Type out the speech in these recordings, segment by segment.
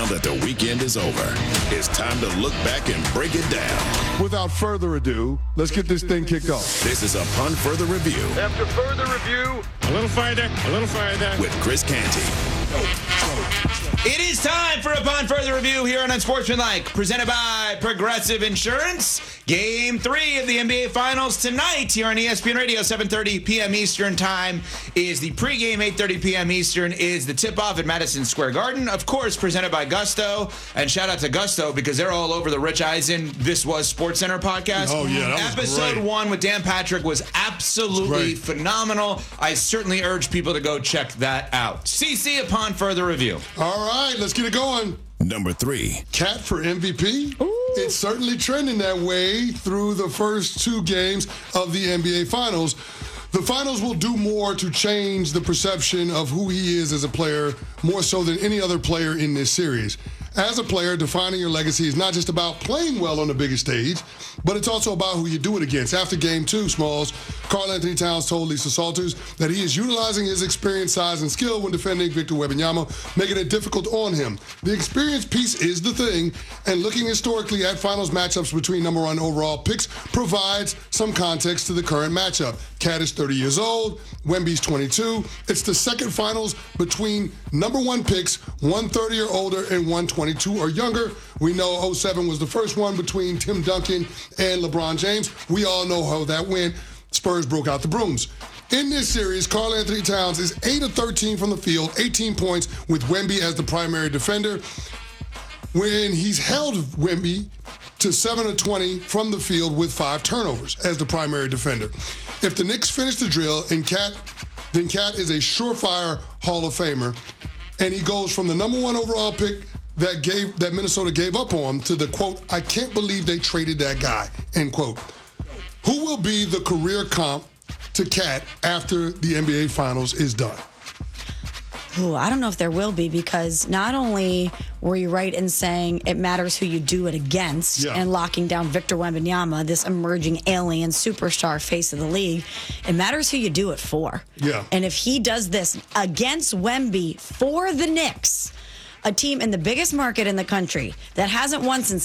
that the weekend is over, it's time to look back and break it down. Without further ado, let's get this thing kicked off. This is Upon Further Review. After further review, a little further. With Chris Canty. It is time for Upon Further Review here on Unsportsmanlike, presented by Progressive Insurance. Game 3 of the NBA Finals tonight here on ESPN Radio, 7:30 p.m. Eastern Time is the pregame, 8:30 p.m. Eastern is the tip-off at Madison Square Garden. Of course, presented by Gusto. And shout out to Gusto because they're all over the Rich Eisen This Was SportsCenter podcast. Oh, yeah, that was Episode great. 1 with Dan Patrick was absolutely phenomenal. I certainly urge people to go check that out. CC Upon Further Review. All right, let's get it going. Number 3. Cat for MVP? It's certainly trending that way through the first 2 games of the NBA Finals. The Finals will do more to change the perception of who he is as a player, more so than any other player in this series. As a player, defining your legacy is not just about playing well on the biggest stage, but it's also about who you do it against. After Game 2, Smalls, Karl-Anthony Towns told Lisa Salters that he is utilizing his experience, size, and skill when defending Victor Wembanyama, making it difficult on him. The experience piece is the thing, and looking historically at Finals matchups between number 1 overall picks provides some context to the current matchup. Cat is 30 years old, Wemby's 22. It's the second Finals between number 1 picks, 130 or older and 122 or younger. We know 07 was the first one between Tim Duncan and LeBron James. We all know how that went. Spurs broke out the brooms. In this series, Karl-Anthony Towns is 8 of 13 from the field, 18 points with Wemby as the primary defender. When he's held Wemby to 7 of 20 from the field with 5 turnovers as the primary defender. If the Knicks finish the drill and then Cat is a surefire Hall of Famer, and he goes from the number 1 overall pick that Minnesota gave up on to the, quote, I can't believe they traded that guy, end quote. Who will be the career comp to Cat after the NBA Finals is done? Ooh, I don't know if there will be, because not only were you right in saying it matters who you do it against and locking down Victor Wembanyama, this emerging alien superstar face of the league, it matters who you do it for. Yeah. And if he does this against Wemby for the Knicks, a team in the biggest market in the country that hasn't won since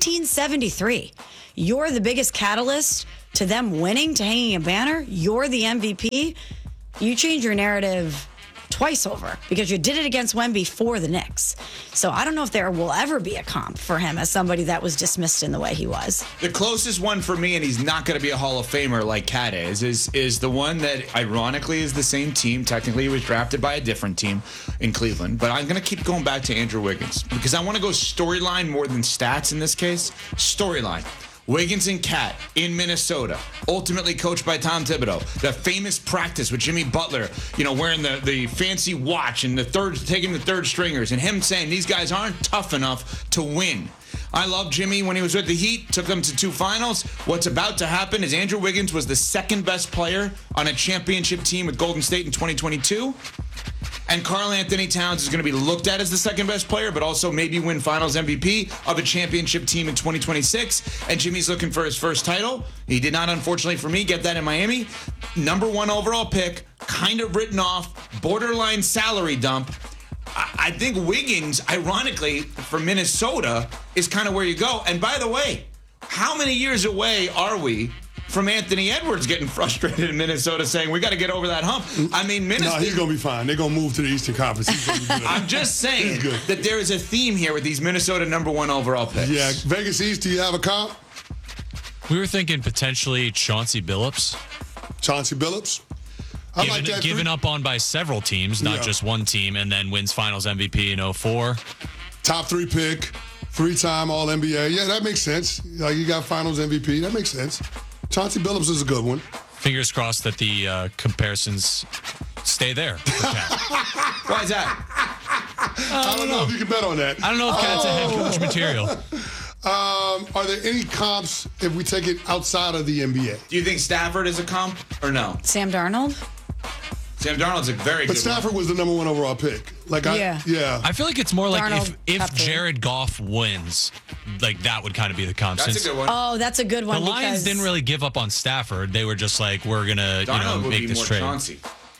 1973, you're the biggest catalyst to them winning, to hanging a banner, you're the MVP, you change your narrative twice over because you did it against Wemby for the Knicks. So I don't know if there will ever be a comp for him as somebody that was dismissed in the way he was. The closest one for me, and he's not going to be a Hall of Famer like Cat is the one that ironically is the same team. Technically, he was drafted by a different team in Cleveland. But I'm going to keep going back to Andrew Wiggins because I want to go storyline more than stats in this case. Storyline. Wiggins and Cat in Minnesota, ultimately coached by Tom Thibodeau. The famous practice with Jimmy Butler, wearing the fancy watch and taking the third stringers, and him saying these guys aren't tough enough to win. I love Jimmy when he was with the Heat, took them to 2 finals. What's about to happen is Andrew Wiggins was the second best player on a championship team with Golden State in 2022. And Karl-Anthony Towns is going to be looked at as the second best player, but also maybe win Finals MVP of a championship team in 2026. And Jimmy's looking for his first title. He did not, unfortunately for me, get that in Miami. Number 1 overall pick, kind of written off, borderline salary dump. I think Wiggins, ironically, for Minnesota, is kind of where you go. And by the way, how many years away are we from Anthony Edwards getting frustrated in Minnesota saying, we got to get over that hump? I mean, Minnesota... No, he's going to be fine. They're going to move to the Eastern Conference. He's gonna be good. I'm just saying that there is a theme here with these Minnesota number 1 overall picks. Yeah, Vegas East, do you have a comp? We were thinking potentially Chauncey Billups. Chauncey Billups? Given up on by several teams, not just one team, and then wins Finals MVP in 04. Top 3 pick, 3-time All-NBA. Yeah, that makes sense. Like, you got Finals MVP. That makes sense. Chauncey Billups is a good one. Fingers crossed that the comparisons stay there for Cat. Why is that? I don't know if you can bet on that. I don't know if Cat's a head coach material. Are there any comps if we take it outside of the NBA? Do you think Stafford is a comp or no? Sam Darnold? Sam Darnold's a very good But Stafford was the number 1 overall pick. I feel like it's more like Darnold, if Jared Goff wins, like that would kind of be the comp. That's a good one. Oh, that's a good one. The Lions didn't really give up on Stafford. They were just like, we're going to Darnold would make be this more trade. Chauncey.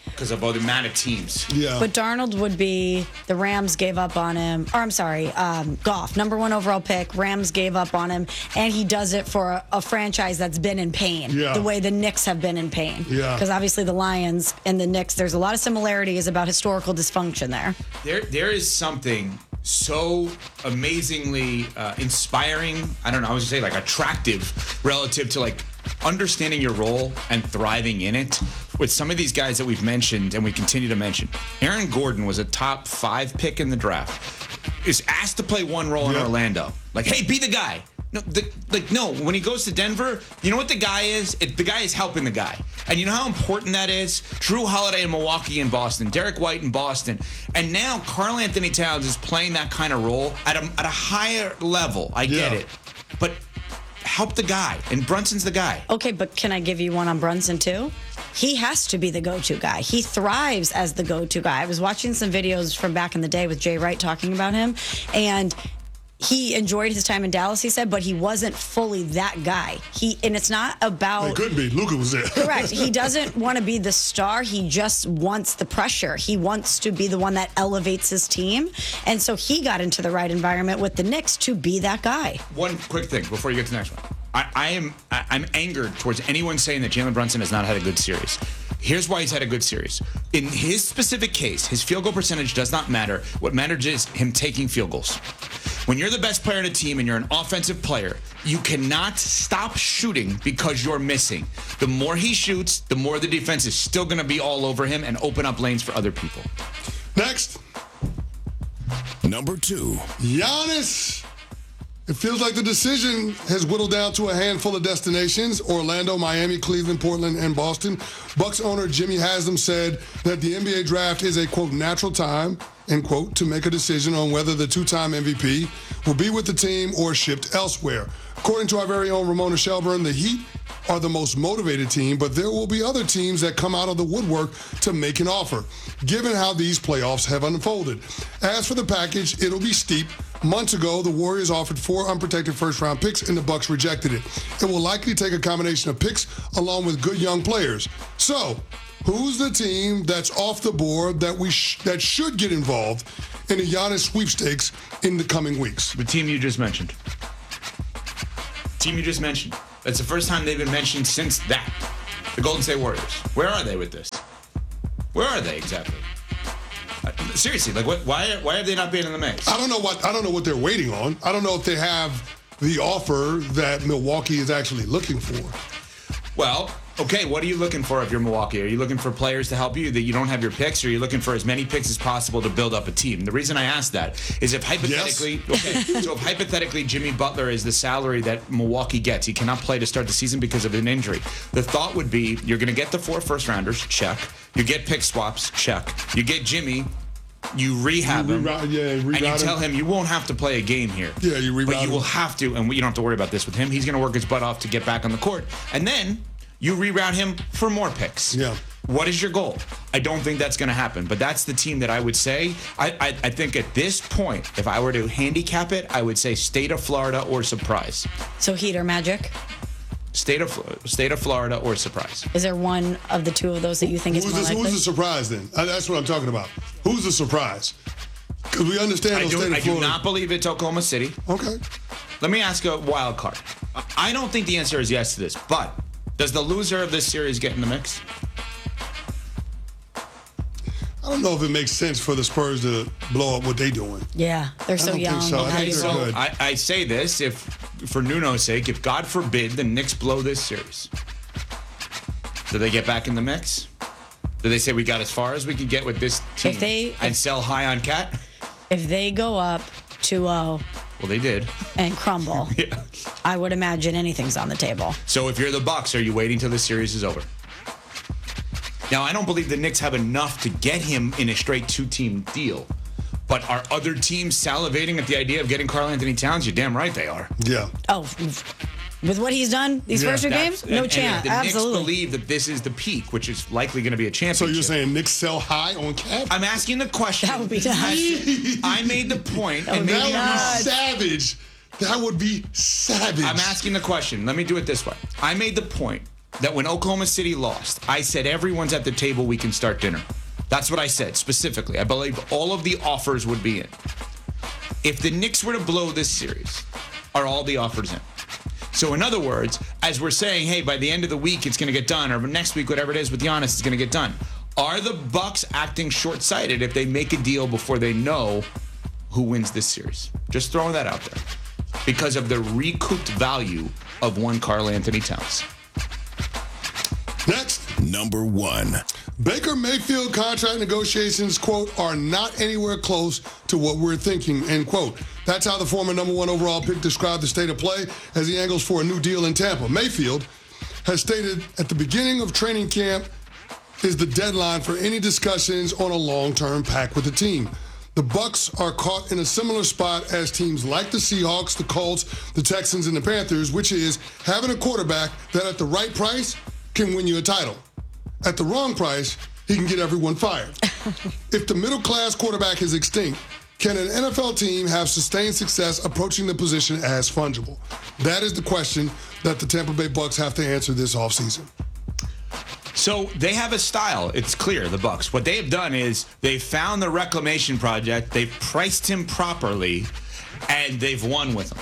because of the amount of teams. Yeah. But Darnold would be, the Rams gave up on him. Or I'm sorry, Goff, number 1 overall pick. Rams gave up on him. And he does it for a franchise that's been in pain. Yeah. The way the Knicks have been in pain. Yeah. Because obviously the Lions and the Knicks, there's a lot of similarities about historical dysfunction there. There is something so amazingly inspiring. I don't know. I was gonna say like attractive relative to like understanding your role and thriving in it. With some of these guys that we've mentioned and we continue to mention, Aaron Gordon was a top 5 pick in the draft. Is asked to play one role in Orlando. Like, hey, be the guy. No, when he goes to Denver, you know what the guy is? The guy is helping the guy. And you know how important that is? Drew Holiday in Milwaukee and Boston, Derek White in Boston. And now Karl Anthony Towns is playing that kind of role at a higher level. I get it. But help the guy. And Brunson's the guy. Okay, but can I give you one on Brunson too? He has to be the go-to guy. He thrives as the go-to guy. I was watching some videos from back in the day with Jay Wright talking about him, and he enjoyed his time in Dallas, he said, but he wasn't fully that guy. And it's not about... It couldn't be. Luka was there. Correct. He doesn't want to be the star. He just wants the pressure. He wants to be the one that elevates his team. And so he got into the right environment with the Knicks to be that guy. One quick thing before you get to the next one. I'm angered towards anyone saying that Jalen Brunson has not had a good series. Here's why he's had a good series. In his specific case, his field goal percentage does not matter. What matters is him taking field goals. When you're the best player in a team and you're an offensive player, you cannot stop shooting because you're missing. The more he shoots, the more the defense is still going to be all over him and open up lanes for other people. Next. Number 2. Giannis. It feels like the decision has whittled down to a handful of destinations: Orlando, Miami, Cleveland, Portland, and Boston. Bucks owner Jimmy Haslam said that the NBA draft is a, quote, natural time, end quote, to make a decision on whether the 2-time MVP will be with the team or shipped elsewhere. According to our very own Ramona Shelburne, the Heat are the most motivated team, but there will be other teams that come out of the woodwork to make an offer, given how these playoffs have unfolded. As for the package, it'll be steep. Months ago, the Warriors offered 4 unprotected first-round picks, and the Bucks rejected it. It will likely take a combination of picks along with good young players. So, who's the team that's off the board that that should get involved in the Giannis sweepstakes in the coming weeks? The team you just mentioned. That's the first time they've been mentioned since that. The Golden State Warriors. Where are they with this? Where are they exactly? Seriously, like what? Why have they not been in the mix? I don't know what they're waiting on. I don't know if they have the offer that Milwaukee is actually looking for. Well, okay, what are you looking for if you're Milwaukee? Are you looking for players to help you that you don't have your picks, or are you looking for as many picks as possible to build up a team? The reason I ask that is if hypothetically, so if hypothetically Jimmy Butler is the salary that Milwaukee gets, he cannot play to start the season because of an injury. The thought would be you're going to get the 4 first-rounders, check. You get pick swaps, check. You get Jimmy, you rehab him, and you tell him you won't have to play a game here. Yeah, you reroute but you him. will have to, and you don't have to worry about this with him. He's going to work his butt off to get back on the court, and then you reroute him for more picks. Yeah. What is your goal? I don't think that's going to happen, but that's the team that I would say. I think at this point, if I were to handicap it, I would say state of Florida or surprise. So Heat or Magic? State of Florida or surprise. Is there one of the two of those that you think is more likely? Who's the surprise then? That's what I'm talking about. Who's the surprise? Because we understand I the state of do Florida. not believe it's Oklahoma City. Okay. Let me ask a wild card. I don't think the answer is yes to this, but does the loser of this series get in the mix? I don't know if it makes sense for the Spurs to blow up what they're doing. Yeah, they're so don't young. think so. I think they're good. I say this for Nuno's sake, if God forbid the Knicks blow this series, do they get back in the mix? Do they say we got as far as we could get with this team and sell high on Cat? If they go up 2-0 Well, they did. and crumble, Yeah. I would imagine anything's on the table. So if you're the Bucks, are you waiting till the series is over? Now, I don't believe the Knicks have enough to get him in a straight 2-team deal. But are other teams salivating at the idea of getting Karl Anthony Towns? You're damn right they are. Yeah. Oh, with what he's done these first 2 games, no chance. The Absolutely. Knicks believe that this is the peak, which is likely going to be a championship. So you're saying Knicks sell high on Cat? I'm asking the question. That would be nuts. I made the point, and would be maybe That would be savage. That would be savage. I'm asking the question. Let me do it this way. I made the point that when Oklahoma City lost, I said everyone's at the table, we can start dinner. That's what I said specifically. I believe all of the offers would be in. If the Knicks were to blow this series, are all the offers in? So in other words, as we're saying, hey, by the end of the week it's going to get done, or next week, whatever it is with Giannis, it's going to get done. Are the Bucks acting short-sighted if they make a deal before they know who wins this series? Just throwing that out there. Because of the recouped value of one Karl Anthony Towns. Next. Number 1. Baker Mayfield contract negotiations, quote, are not anywhere close to what we're thinking, end quote. That's how the former number 1 overall pick described the state of play as he angles for a new deal in Tampa. Mayfield has stated at the beginning of training camp is the deadline for any discussions on a long-term pact with the team. The Bucks are caught in a similar spot as teams like the Seahawks, the Colts, the Texans, and the Panthers, which is having a quarterback that at the right price can win you a title. At the wrong price, he can get everyone fired. If the middle-class quarterback is extinct, can an NFL team have sustained success approaching the position as fungible? That is the question that the Tampa Bay Bucks have to answer this offseason. So they have a style. It's clear, the Bucks. What they have done is they've found the reclamation project, they've priced him properly, and they've won with him.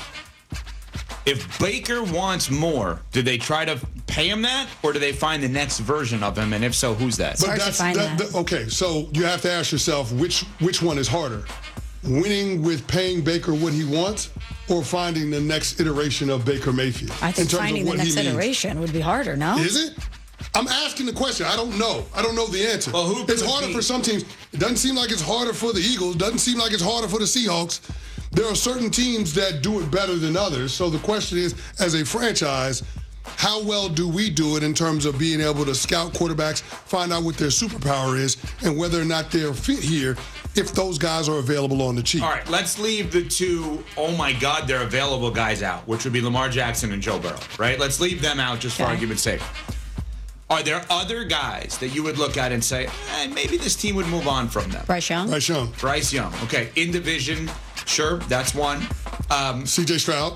If Baker wants more, do they try to pay him that, or do they find the next version of him? And if so, who's that? Hard to find that. Okay, so you have to ask yourself which one is harder, winning with paying Baker what he wants, or finding the next iteration of Baker Mayfield. I think finding the next iteration would be harder. No, is it? I'm asking the question. I don't know. I don't know the answer. Well, it's harder for some teams. It doesn't seem like it's harder for the Eagles. Doesn't seem like it's harder for the Seahawks. There are certain teams that do it better than others. So the question is, as a franchise, how well do we do it in terms of being able to scout quarterbacks, find out what their superpower is, and whether or not they're fit here if those guys are available on the cheap? All right, let's leave the two, oh my God, they're available guys out, which would be Lamar Jackson and Joe Burrow, right? Let's leave them out just for argument's sake. Are there other guys that you would look at and say, maybe this team would move on from them? Bryce Young. Bryce Young. Okay, in division, sure, that's one. C.J. Stroud.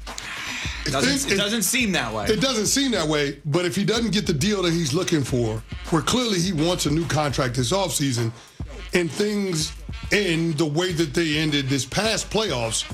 It doesn't seem that way. It doesn't seem that way, but if he doesn't get the deal that he's looking for, where clearly he wants a new contract this offseason, and things end the way that they ended this past playoffs,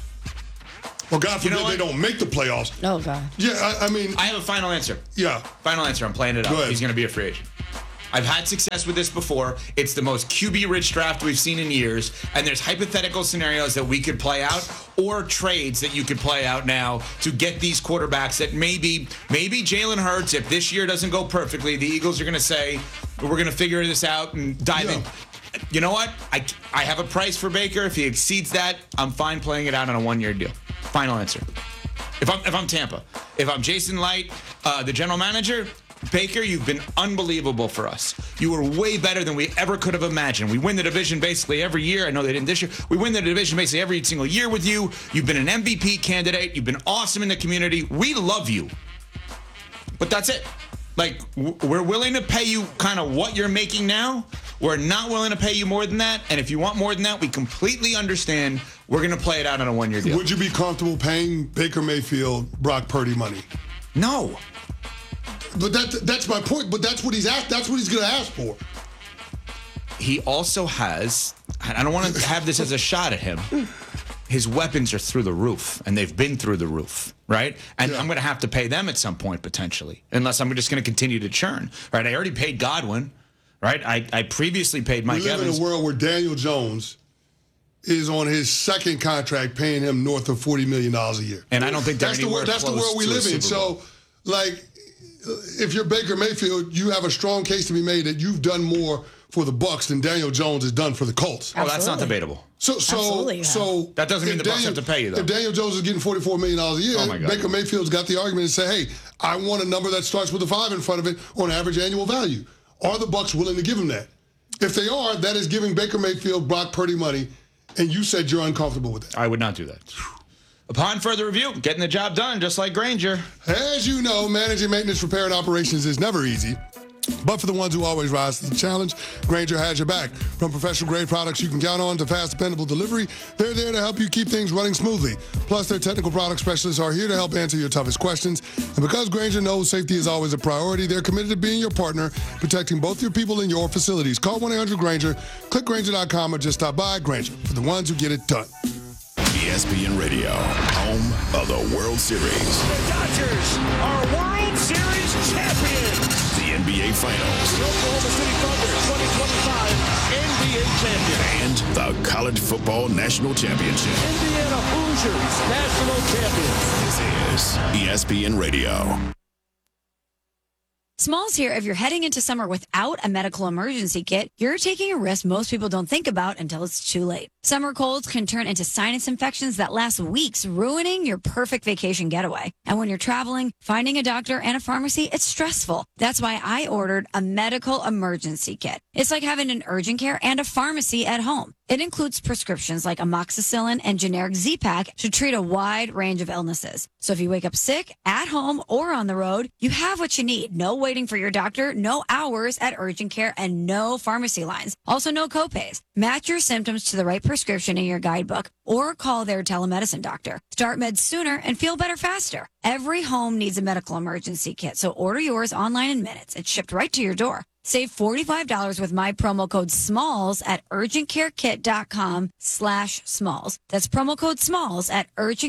or God forbid they don't make the playoffs. Oh, God. Yeah, I mean. I have a final answer. Yeah. Final answer. I'm playing it up. He's going to be a free agent. I've had success with this before. It's the most QB-rich draft we've seen in years, and there's hypothetical scenarios that we could play out or trades that you could play out now to get these quarterbacks that maybe Jalen Hurts, if this year doesn't go perfectly, the Eagles are going to say, we're going to figure this out and dive in. You know what? I have a price for Baker. If he exceeds that, I'm fine playing it out on a one-year deal. Final answer. If I'm Tampa, if I'm Jason Light, the general manager, Baker, you've been unbelievable for us. You were way better than we ever could have imagined. We win the division basically every year. I know they didn't this year. We win the division basically every single year with you. You've been an MVP candidate. You've been awesome in the community. We love you. But that's it. Like, we're willing to pay you kind of what you're making now. We're not willing to pay you more than that. And if you want more than that, we completely understand. We're going to play it out on a one-year deal. Would you be comfortable paying Baker Mayfield Brock Purdy money? No. But that's my point. But that's what he's asked. That's what he's going to ask for. He also has, I don't want to have this as a shot at him. His weapons are through the roof, and they've been through the roof, right? And I'm going to have to pay them at some point, potentially, unless I'm just going to continue to churn, right? I already paid Godwin, right? I previously paid Mike Evans. We live in a world where Daniel Jones is on his second contract, paying him north of $40 million a year. And I don't think that's the world we live in. So, like, if you're Baker Mayfield, you have a strong case to be made that you've done more for the Bucks than Daniel Jones has done for the Colts. Oh, that's not debatable. So that doesn't mean the Bucks have to pay you, though. If Daniel Jones is getting $44 million a year, Baker Mayfield's got the argument to say, hey, I want a number that starts with a 5 in front of it on average annual value. Are the Bucks willing to give him that? If they are, that is giving Baker Mayfield Brock Purdy money, and you said you're uncomfortable with that. I would not do that. Upon further review, getting the job done, just like Granger. As you know, managing maintenance, repair, and operations is never easy. But for the ones who always rise to the challenge, Grainger has your back. From professional-grade products you can count on to fast, dependable delivery, they're there to help you keep things running smoothly. Plus, their technical product specialists are here to help answer your toughest questions. And because Grainger knows safety is always a priority, they're committed to being your partner, protecting both your people and your facilities. Call 1-800-GRAINGER, click Grainger.com, or just stop by. Grainger, for the ones who get it done. ESPN Radio, home of the World Series. The Dodgers are World Series champions. The NBA Finals. The Oklahoma City Thunder 2025 NBA champions. And the College Football National Championship. Indiana Hoosiers national champions. This is ESPN Radio. Smalls here. If you're heading into summer without a medical emergency kit, you're taking a risk most people don't think about until it's too late. Summer colds can turn into sinus infections that last weeks, ruining your perfect vacation getaway. And when you're traveling, finding a doctor and a pharmacy, it's stressful. That's why I ordered a medical emergency kit. It's like having an urgent care and a pharmacy at home. It includes prescriptions like amoxicillin and generic Z-Pak to treat a wide range of illnesses. So if you wake up sick, at home, or on the road, you have what you need. No waiting for your doctor, no hours at urgent care, and no pharmacy lines. Also, no copays. Match your symptoms to the right prescription in your guidebook or call their telemedicine doctor. Start meds sooner and feel better faster. Every home needs a medical emergency kit, so order yours online in minutes. It's shipped right to your door. Save $45 with my promo code SMALLS at urgentcarekit.com/smalls. That's promo code SMALLS at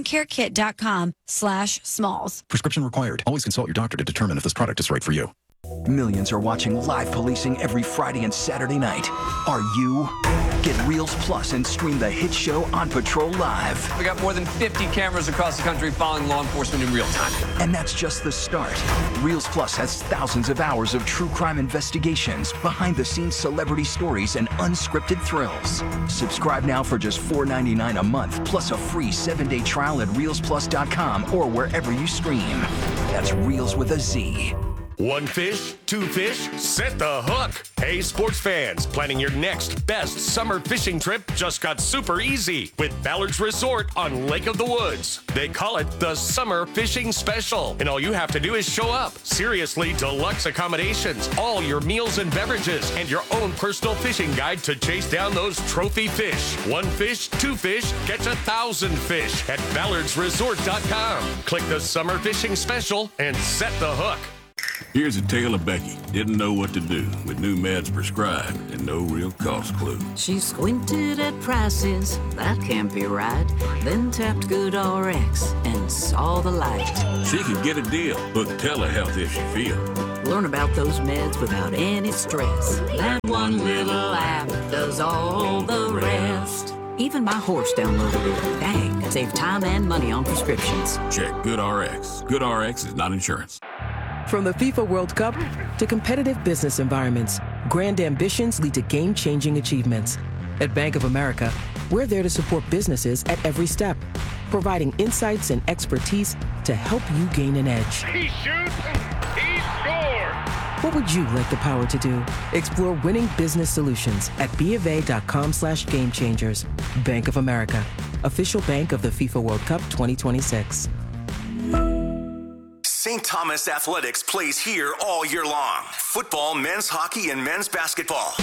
urgentcarekit.com/smalls. Prescription required. Always consult your doctor to determine if this product is right for you. Millions are watching live policing every Friday and Saturday night. Are you? Get Reels Plus and stream the hit show On Patrol Live. We got more than 50 cameras across the country following law enforcement in real time. And that's just the start. Reels Plus has thousands of hours of true crime investigations, behind-the-scenes celebrity stories, and unscripted thrills. Subscribe now for just $4.99 a month, plus a free 7-day trial at reelsplus.com or wherever you stream. That's Reels with a Z. One fish, two fish, set the hook. Hey, sports fans, planning your next best summer fishing trip just got super easy with Ballard's Resort on Lake of the Woods. They call it the Summer Fishing Special, and all you have to do is show up. Seriously deluxe accommodations, all your meals and beverages, and your own personal fishing guide to chase down those trophy fish. One fish, two fish, catch 1,000 fish at ballardsresort.com. Click the Summer Fishing Special and set the hook. Here's a tale of Becky. Didn't know what to do with new meds prescribed and no real cost clue. She squinted at prices, that can't be right. Then tapped GoodRx and saw the light. She could get a deal, book telehealth if she feel. Learn about those meds without any stress. That one little app does all the rest. Even my horse downloaded it. Dang, save time and money on prescriptions. Check GoodRx. GoodRx is not insurance. From the FIFA World Cup to competitive business environments, grand ambitions lead to game-changing achievements. At Bank of America, we're there to support businesses at every step, providing insights and expertise to help you gain an edge. He shoots, he scores. What would you like the power to do? Explore winning business solutions at BofA.com/gamechangers. Bank of America, official bank of the FIFA World Cup 2026. St. Thomas Athletics plays here all year long. Football, men's hockey, and men's basketball.